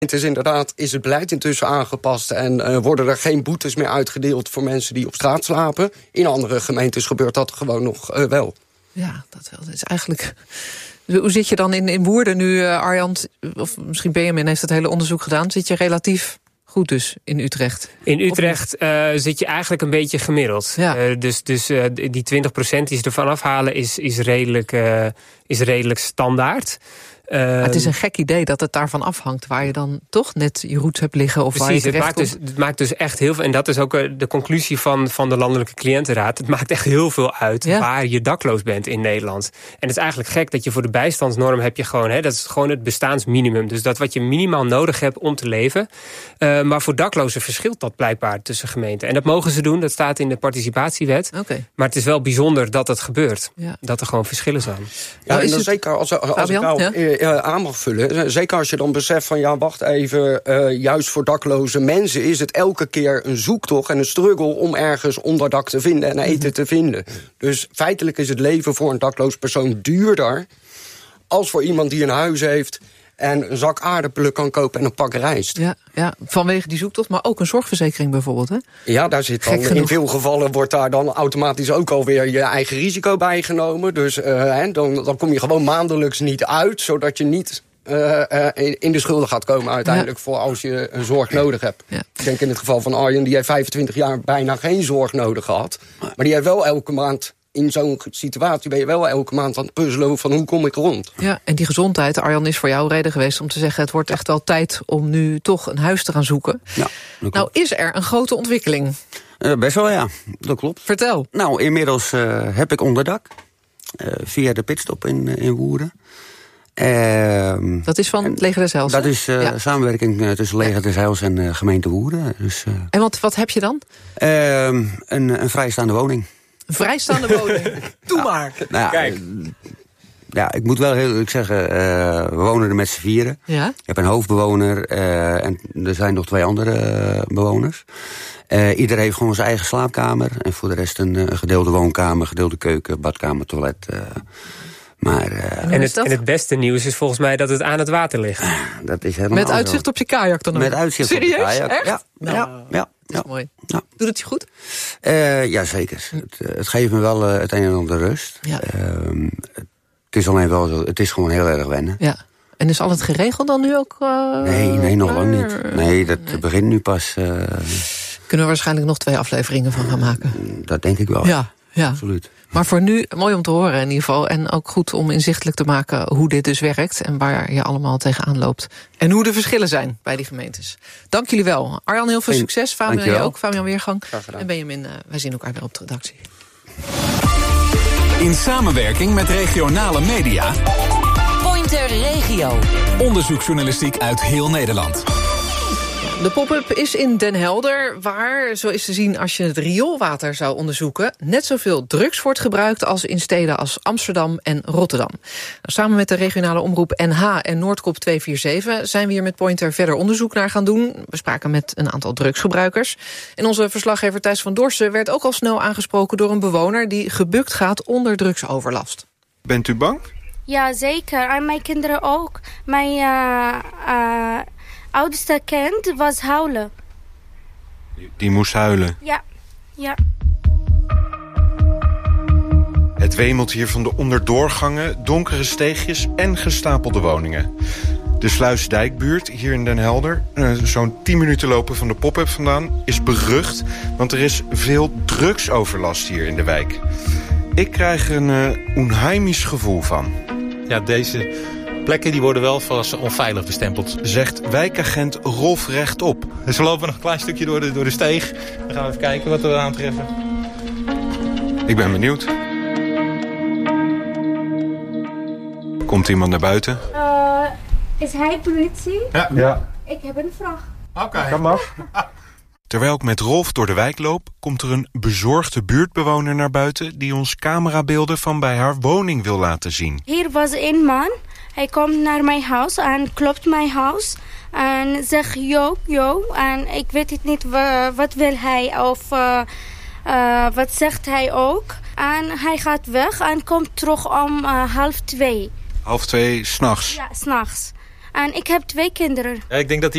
Het is inderdaad, is het beleid intussen aangepast en worden er geen boetes meer uitgedeeld voor mensen die op straat slapen. In andere gemeentes gebeurt dat gewoon nog wel. Ja, dat wel. Dat is eigenlijk. Hoe zit je dan in Woerden nu, Arjan? Of misschien Benjamin heeft het hele onderzoek gedaan. Zit je relatief goed dus in Utrecht? In Utrecht zit je eigenlijk een beetje gemiddeld. Ja. Dus die 20% die ze ervan afhalen is redelijk standaard. Maar het is een gek idee dat het daarvan afhangt waar je dan toch net je roots hebt liggen. Of precies, waar je het maakt dus echt heel veel. En dat is ook de conclusie van de Landelijke Cliëntenraad. Het maakt echt heel veel uit waar je dakloos bent in Nederland. En het is eigenlijk gek dat je voor de bijstandsnorm heb je gewoon, dat is gewoon het bestaansminimum. Dus dat wat je minimaal nodig hebt om te leven. Maar voor daklozen verschilt dat blijkbaar tussen gemeenten. En dat mogen ze doen, dat staat in de participatiewet. Okay. Maar het is wel bijzonder dat het gebeurt. Ja. Dat er gewoon verschillen zijn. Ja, en dan zeker als ik nou aan mag vullen. Zeker als je dan beseft van wacht even, juist voor dakloze mensen is het elke keer een zoektocht en een struggle om ergens onderdak te vinden en eten te vinden. Dus feitelijk is het leven voor een dakloos persoon duurder als voor iemand die een huis heeft en een zak aardappelen kan kopen en een pak rijst. Ja, vanwege die zoektocht, maar ook een zorgverzekering bijvoorbeeld, hè? Ja, daar zit dan, in veel gevallen wordt daar dan automatisch ook alweer je eigen risico bij genomen. Dus dan kom je gewoon maandelijks niet uit, zodat je niet in de schulden gaat komen uiteindelijk voor als je een zorg nodig hebt. Ja. Ik denk in het geval van Arjen, die heeft 25 jaar bijna geen zorg nodig gehad. Maar die heeft wel elke maand. In zo'n situatie ben je wel elke maand aan het puzzelen van hoe kom ik rond. Ja, en die gezondheid, Arjan, is voor jou reden geweest om te zeggen het wordt echt wel tijd om nu toch een huis te gaan zoeken. Ja, nou, is er een grote ontwikkeling? Best wel, ja. Dat klopt. Vertel. Nou, inmiddels heb ik onderdak. Via de pitstop in Woerden. Dat is van het Leger des Heils? Dat is samenwerking tussen Leger des Heils en gemeente Woerden. Dus, en wat heb je dan? Een vrijstaande woning. Een vrijstaande woning? Doe maar. Nou, kijk. Ja, ik moet wel heel eerlijk zeggen, we wonen er met z'n vieren. Ja? Ik heb een hoofdbewoner en er zijn nog 2 andere bewoners. Ieder heeft gewoon zijn eigen slaapkamer. En voor de rest een gedeelde woonkamer, gedeelde keuken, badkamer, toilet. En het beste nieuws is volgens mij dat het aan het water ligt. Dat is helemaal met uitzicht op je kajak dan ook? Met uitzicht Serieus? op je kajak, echt? Ja. Dat is mooi. Ja. Doet het je goed? Ja, zeker. Het geeft me wel het een en ander rust. Ja. Het is alleen wel zo, het is gewoon heel erg wennen. Ja. En is alles geregeld dan nu ook? Nee, nog lang niet. Nee, dat begint nu pas. Kunnen we waarschijnlijk nog 2 afleveringen van gaan maken? Dat denk ik wel. Ja. Absoluut. Maar voor nu mooi om te horen in ieder geval. En ook goed om inzichtelijk te maken hoe dit dus werkt. En waar je allemaal tegenaan loopt. En hoe de verschillen zijn bij die gemeentes. Dank jullie wel. Arjan, heel veel succes. Fabian, jij ook. Fabian Weergang. En Benjamin, wij zien elkaar weer op de redactie. In samenwerking met regionale media. Pointer Regio. Onderzoeksjournalistiek uit heel Nederland. De pop-up is in Den Helder, waar, zo is te zien als je het rioolwater zou onderzoeken, net zoveel drugs wordt gebruikt als in steden als Amsterdam en Rotterdam. Samen met de regionale omroep NH en Noordkop 247 zijn we hier met Pointer verder onderzoek naar gaan doen. We spraken met een aantal drugsgebruikers. En onze verslaggever Thijs van Dorsten werd ook al snel aangesproken door een bewoner die gebukt gaat onder drugsoverlast. Bent u bang? Ja, zeker. En mijn kinderen ook. Mijn oudste kind was huilen. Die moest huilen? Ja. Het wemelt hier van de onderdoorgangen, donkere steegjes en gestapelde woningen. De Sluisdijkbuurt hier in Den Helder, zo'n 10 minuten lopen van de pop-up vandaan, is berucht, want er is veel drugsoverlast hier in de wijk. Ik krijg een onheimisch gevoel van. Ja, deze plekken die worden wel als onveilig bestempeld. Zegt wijkagent Rolf Rechtop. Dus we lopen nog een klein stukje door de steeg. Dan gaan we even kijken wat we aantreffen. Ik ben benieuwd. Komt iemand naar buiten? Is hij politie? Ja. Ik heb een vraag. Oké. Kan mag. Terwijl ik met Rolf door de wijk loop, komt er een bezorgde buurtbewoner naar buiten die ons camerabeelden van bij haar woning wil laten zien. Hier was een man. Hij komt naar mijn huis en klopt mijn huis. En zegt yo. En ik weet het niet wat wil hij of wat zegt hij ook. En hij gaat weg en komt terug om 1:30. 1:30 s'nachts? Ja, s'nachts. En ik heb 2 kinderen. Ja, ik denk dat